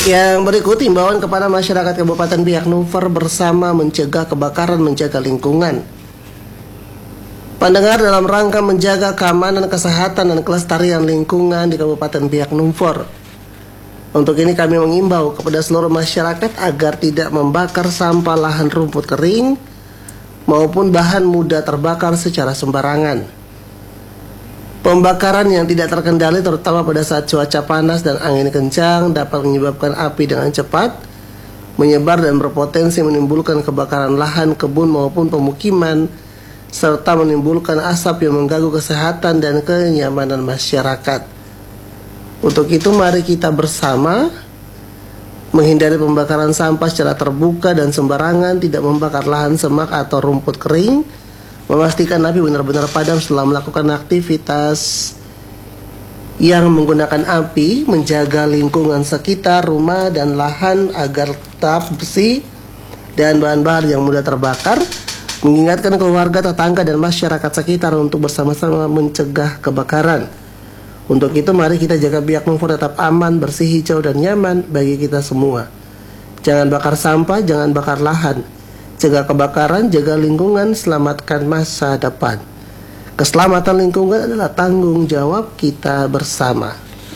Yang berikut imbauan kepada masyarakat Kabupaten Biak Numfor bersama mencegah kebakaran, menjaga lingkungan. Pendengar, dalam rangka menjaga keamanan, kesehatan, dan kelestarian lingkungan di Kabupaten Biak Numfor, untuk ini kami mengimbau kepada seluruh masyarakat agar tidak membakar sampah lahan rumput kering maupun bahan mudah terbakar secara sembarangan. Pembakaran yang tidak terkendali, terutama pada saat cuaca panas dan angin kencang, dapat menyebabkan api dengan cepat menyebar dan berpotensi menimbulkan kebakaran lahan, kebun maupun pemukiman, serta menimbulkan asap yang mengganggu kesehatan dan kenyamanan masyarakat. Untuk itu mari kita bersama menghindari pembakaran sampah secara terbuka dan sembarangan, tidak membakar lahan semak atau rumput kering, memastikan api benar-benar padam setelah melakukan aktivitas yang menggunakan api, menjaga lingkungan sekitar rumah dan lahan agar tetap bersih dan bahan-bahan yang mudah terbakar, mengingatkan keluarga, tetangga, dan masyarakat sekitar untuk bersama-sama mencegah kebakaran. Untuk itu mari kita jaga Biak Numfor tetap aman, bersih, hijau, dan nyaman bagi kita semua. Jangan bakar sampah, jangan bakar lahan. Jaga kebakaran, jaga lingkungan, selamatkan masa depan. Keselamatan lingkungan adalah tanggung jawab kita bersama.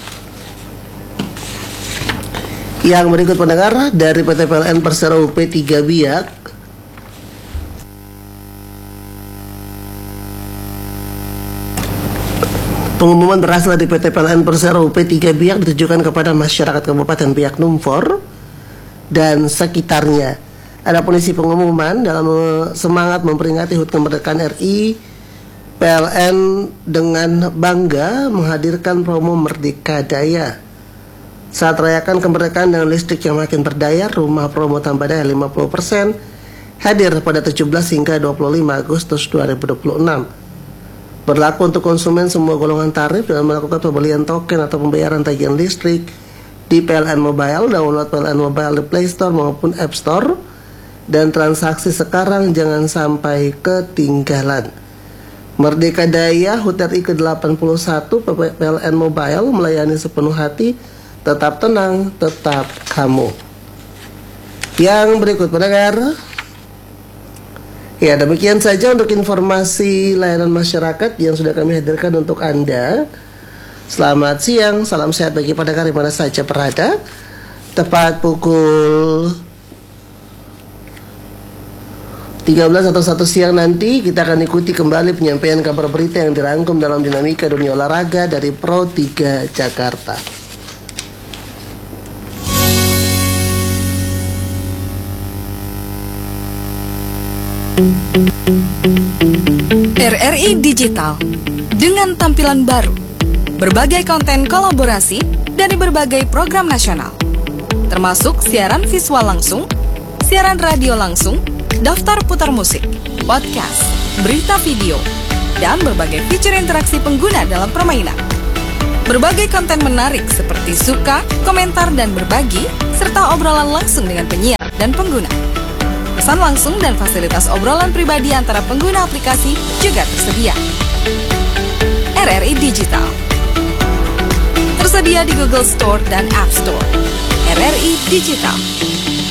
Yang berikut pendengar dari PT PLN Persero UP 3 Biak. Pengumuman berasal dari PT PLN Persero UP 3 Biak ditujukan kepada masyarakat Kabupaten Biak Numfor dan sekitarnya. Adapun isi pengumuman dalam semangat memperingati HUT kemerdekaan RI, PLN dengan bangga menghadirkan promo Merdeka Daya. Saat rayakan kemerdekaan dengan listrik yang makin berdaya, rumah promo tambah daya 50% hadir pada 17 hingga 25 Agustus 2026. Berlaku untuk konsumen semua golongan tarif dalam melakukan pembelian token atau pembayaran tagihan listrik di PLN Mobile. Download PLN Mobile di Play Store maupun App Store, dan transaksi sekarang jangan sampai ketinggalan. Merdeka Daya HUT RI ke-81, PLN Mobile melayani sepenuh hati, tetap tenang, tetap kamu. Yang berikut pendengar, ya, demikian saja untuk informasi layanan masyarakat yang sudah kami hadirkan untuk Anda. Selamat siang, salam sehat bagi pendengar di mana saja berada. Tepat pukul 13 atau 1 siang nanti kita akan ikuti kembali penyampaian kabar berita yang dirangkum dalam dinamika dunia olahraga dari Pro 3 Jakarta. RRI Digital dengan tampilan baru, berbagai konten kolaborasi dari berbagai program nasional, termasuk siaran visual langsung, siaran radio langsung, daftar putar musik, podcast, berita video, dan berbagai fitur interaksi pengguna dalam permainan. Berbagai konten menarik seperti suka, komentar, dan berbagi, serta obrolan langsung dengan penyiar dan pengguna. Pesan langsung dan fasilitas obrolan pribadi antara pengguna aplikasi juga tersedia. RRI Digital tersedia di Google Store dan App Store. RRI Digital.